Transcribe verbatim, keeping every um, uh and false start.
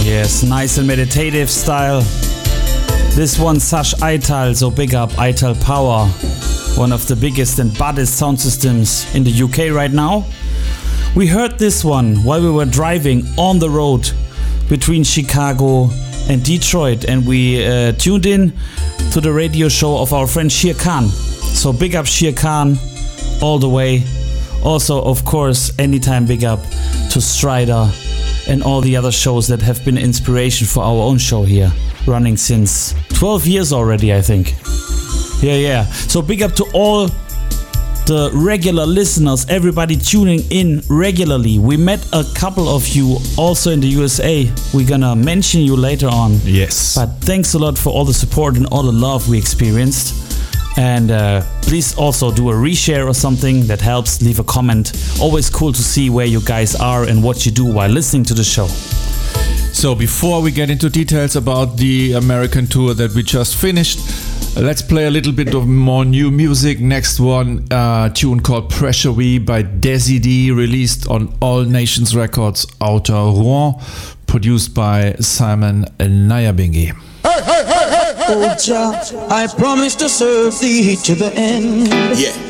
Yes, nice and meditative style. This one, Sash Ital, so big up Ital Power, one of the biggest and baddest sound systems in the U K right now. We heard this one while we were driving on the road between Chicago and Detroit, and we uh, tuned in to the radio show of our friend Shir Khan. So big up Shir Khan all the way. Also, of course, anytime big up to Strider and all the other shows that have been inspiration for our own show here, running since twelve years already, I think. Yeah, yeah. So big up to all the regular listeners, everybody tuning in regularly. We met a couple of you also in the U S A. We're gonna mention you later on. Yes. But thanks a lot for all the support and all the love we experienced. And uh, please also do a reshare or something that helps. Leave a comment. Always cool to see where you guys are and what you do while listening to the show. So before we get into details about the American tour that we just finished, let's play a little bit of more new music. Next one, a uh, tune called Pressure We by Desi D, released on All Nations Records, Outer Rouen, produced by Simon Nyabinghi. Hey, hey, hey, hey, hey. Oh, Jah, I promise to serve thee to the end. Yeah.